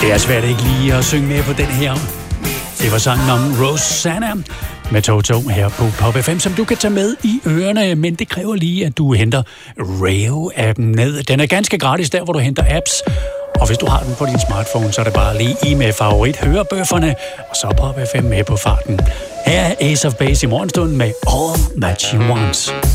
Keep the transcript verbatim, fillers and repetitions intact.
Det er svært ikke lige at synge med på den her. Det var sangen om Rosanna med Toto her på Pop F M, som du kan tage med i ørerne, men det kræver lige, at du henter Reo-appen ned. Den er ganske gratis der, hvor du henter apps, og hvis du har den på din smartphone, så er det bare lige i med favorit hørebøfferne, og så Pop F M med på farten. Her er Ace of Base i morgenstunden med All That She Wants.